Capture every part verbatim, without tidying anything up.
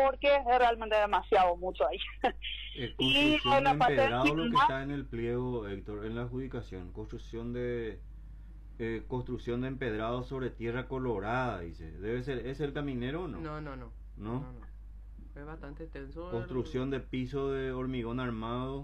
porque es realmente demasiado mucho ahí. Es Y construcción de la parte del empedrado lo que gimnasio, está en el pliego, Héctor, en la adjudicación. Construcción de eh, construcción de empedrado sobre tierra colorada, dice. Debe ser, ¿es el caminero o no? No, no, no. ¿No? No, no. Es bastante extenso. Construcción de piso de hormigón armado.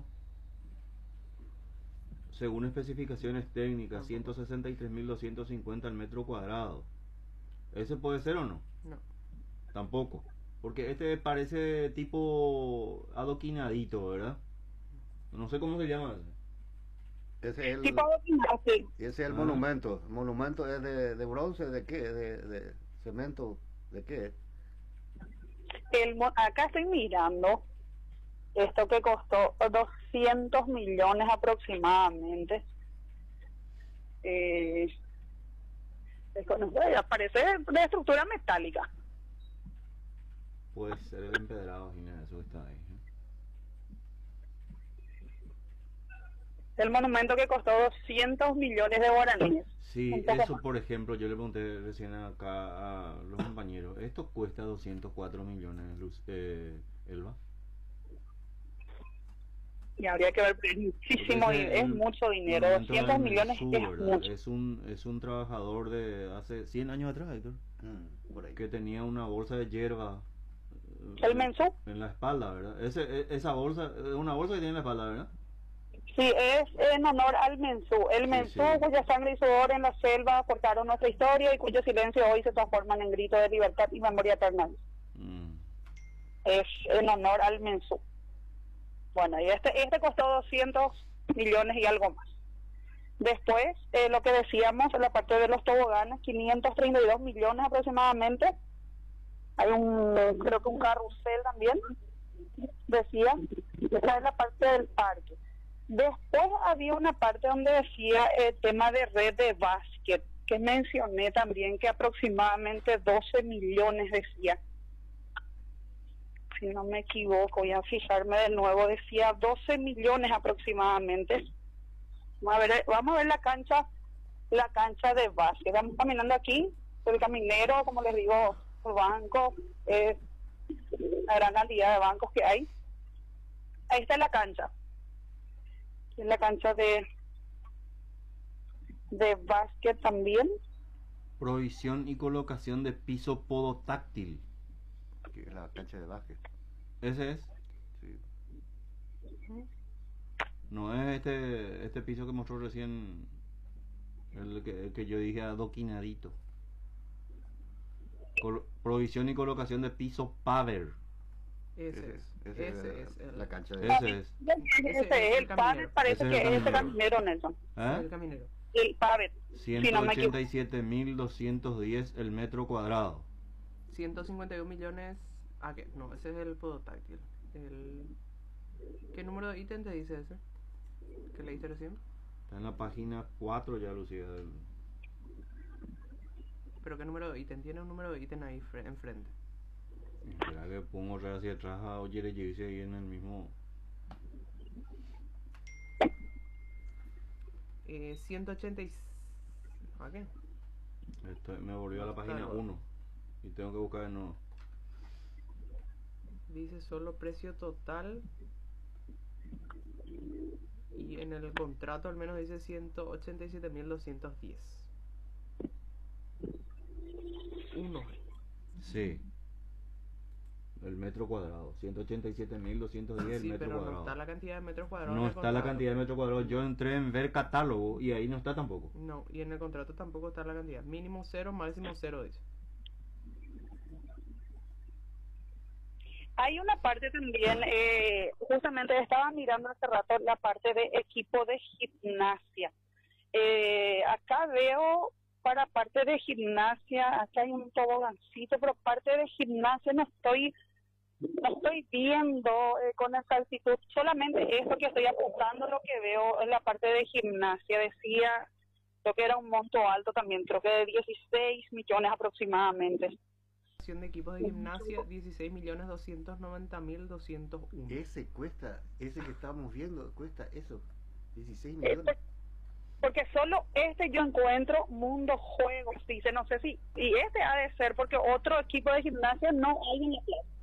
Según especificaciones técnicas, Tampoco. ciento sesenta y tres mil doscientos cincuenta al metro cuadrado. ¿Ese puede ser o no? No. Tampoco. Porque este parece tipo adoquinadito, ¿verdad? No sé cómo se llama ese. Ese es el, tipo de gimnasio. ese es el Ah. monumento. ¿El monumento es de, de bronce? ¿De qué? ¿De, de cemento? ¿De qué? El, mo- acá estoy mirando esto que costó doscientos millones aproximadamente. Eh, eso no sé, parece de estructura metálica. Puede ser el empedrado, Gina, eso está ahí. ¿eh? El monumento que costó doscientos millones de guaraníes. Sí, Un poco eso más. por ejemplo, yo le pregunté recién acá a los compañeros, esto cuesta doscientos cuatro millones, Luz, eh, Elba. Y habría que ver muchísimo, Porque y ese es el mucho dinero, monumento doscientos del millones Mensú, es ¿verdad? mucho. Es un, es un trabajador de hace cien años atrás, Héctor, Mm, por ahí. que tenía una bolsa de hierba eh, ¿El Mensú? en la espalda, ¿verdad? Ese, e- esa bolsa, es una bolsa que tiene en la espalda, ¿verdad? Sí, es en honor al Mensú. El Sí, Mensú, sí. cuya sangre y sudor en la selva cortaron nuestra historia y cuyo silencio hoy se transforman en grito de libertad y memoria eterna. Mm. Es en honor al Mensú. Bueno, y este este costó doscientos millones y algo más. Después, eh, lo que decíamos en la parte de los toboganes, quinientos treinta y dos millones aproximadamente. Hay un, creo que un carrusel también, decía. Esa es la parte del parque. Después había una parte donde decía el tema de red de básquet, que mencioné también que aproximadamente doce millones decía. Si no me equivoco, voy a fijarme de nuevo, decía doce millones aproximadamente. Vamos a ver, vamos a ver la cancha, la cancha de básquet. Vamos caminando aquí, el caminero, como les digo, el banco, eh, la gran cantidad de bancos que hay. Ahí está la cancha. Es la cancha de de básquet también. Provisión y colocación de piso podotáctil. Que es la cancha de básquet. Ese es. Sí. No es este este piso que mostró recién el que, el que yo dije adoquinadito. Col- provisión y colocación de piso paver. Ese es. Ese Ese es es el, la cancha de Ese es. Ese, es es el el padre, caminero. parece Ese es que el es ese caminero. caminero, Nelson. el ¿Eh? caminero. El padre, si no me equivoco. ciento ochenta y siete mil doscientos diez el metro cuadrado. ciento cincuenta y uno millones. Ah, ¿qué? No, ese es el podotáctil. El... ¿Qué número de ítem te dice ese? ¿Qué leíste recién? Está en la página cuatro ya, Lucía. del- ¿Pero qué número de ítem? Tiene un número de ítem ahí fre- enfrente. Espera que pongo re hacia atrás a Oye Jayce ahí en el mismo. Eh, ciento ochenta y... ¿A qué? Estoy- me volvió a la página Claro. uno y tengo que buscar de nuevo. Dice solo precio total. Y en el contrato al menos dice ciento ochenta y siete mil doscientos diez. Uno. Sí. El metro cuadrado. ciento ochenta y siete mil doscientos diez Sí, el metro pero no cuadrado. está la cantidad de metros cuadrados. No en el está la contrato. cantidad de metro cuadrado. Yo entré en ver catálogo y ahí no está tampoco. No, y en el contrato tampoco está la cantidad. Mínimo cero, máximo cero, dice. Hay una parte también, eh, justamente estaba mirando hace rato la parte de equipo de gimnasia. Eh, acá veo para parte de gimnasia, acá hay un tobogancito, pero parte de gimnasia no estoy no estoy viendo eh, con exactitud, solamente eso que estoy apuntando, lo que veo en la parte de gimnasia. Decía, creo que era un monto alto también, creo que de dieciséis millones aproximadamente. De equipos de gimnasia, dieciséis millones doscientos noventa mil doscientos uno. Ese cuesta, ese que estamos viendo, cuesta eso, dieciséis Este, millones. porque solo este yo encuentro Mundo Juegos, dice, no sé si, y este ha de ser porque otro equipo de gimnasia no hay en la plaza.